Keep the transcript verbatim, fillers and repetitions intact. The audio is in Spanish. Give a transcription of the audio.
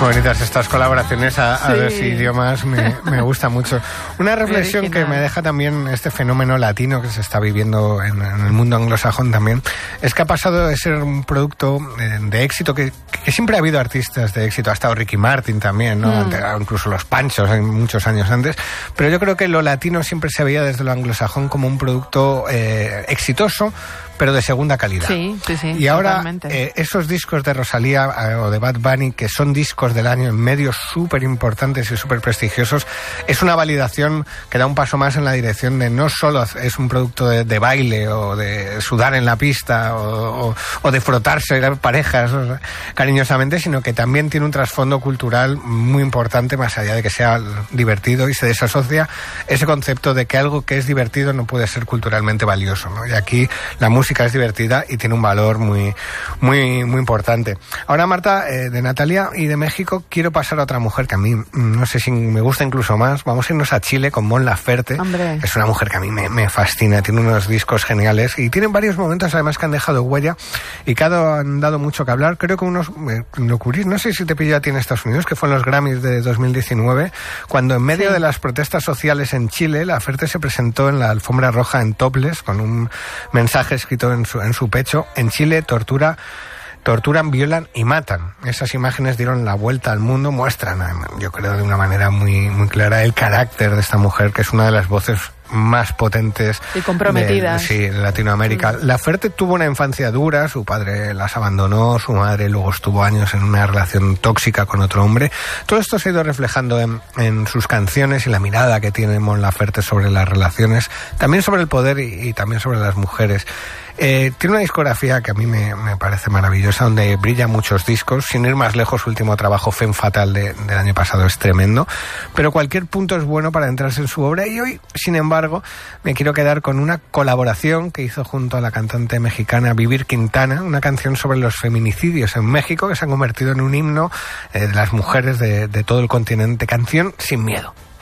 Bonitas estas colaboraciones a, a sí. dos idiomas, me, me gusta mucho. Una reflexión que me deja también este fenómeno latino que se está viviendo en, en el mundo anglosajón también, es que ha pasado de ser un producto de, de éxito, que, que siempre ha habido artistas de éxito, ha estado Ricky Martin también, ¿no? Mm. Incluso los Panchos en muchos años antes, pero yo creo que lo latino siempre se veía desde lo anglosajón como un producto eh, exitoso, pero de segunda calidad. Sí, sí, sí. Y ahora eh, esos discos de Rosalía eh, o de Bad Bunny, que son discos del año en medios súper importantes y súper prestigiosos, es una validación que da un paso más en la dirección de no solo es un producto de, de baile o de sudar en la pista o, o, o de frotarse parejas o sea, cariñosamente, sino que también tiene un trasfondo cultural muy importante, más allá de que sea divertido, y se desasocia ese concepto de que algo que es divertido no puede ser culturalmente valioso, ¿no? Y aquí la música música es divertida y tiene un valor muy muy muy importante. Ahora, Marta, eh, de Natalia y de México quiero pasar a otra mujer que a mí, no sé si me gusta incluso más. Vamos a irnos a Chile con Mon Laferte. Hombre. Es una mujer que a mí me, me fascina, tiene unos discos geniales y tienen varios momentos además que han dejado huella y que han dado mucho que hablar. Creo que unos, eh, lo curioso, no sé si te pilló a ti en Estados Unidos, que fue en los Grammys de dos mil diecinueve, cuando en medio sí. de las protestas sociales en Chile, Laferte se presentó en la alfombra roja en topless con un mensaje escrito En su, en su pecho: en Chile tortura, torturan, violan y matan. Esas imágenes dieron la vuelta al mundo, muestran, yo creo de una manera muy, muy clara, el carácter de esta mujer, que es una de las voces más potentes y comprometidas de, sí, de Latinoamérica. Mm. Laferte tuvo una infancia dura, su padre las abandonó, su madre luego estuvo años en una relación tóxica con otro hombre. Todo esto se ha ido reflejando en, en sus canciones y la mirada que tiene Mon Laferte sobre las relaciones, también sobre el poder y, y también sobre las mujeres. Eh, tiene una discografía que a mí me, me parece maravillosa, donde brillan muchos discos. Sin ir más lejos, su último trabajo, Femme Fatale, de, del año pasado, es tremendo, pero cualquier punto es bueno para entrarse en su obra. Y hoy, sin embargo, me quiero quedar con una colaboración que hizo junto a la cantante mexicana Vivir Quintana, una canción sobre los feminicidios en México, que se han convertido en un himno eh, de las mujeres de, de todo el continente. Canción Sin Miedo.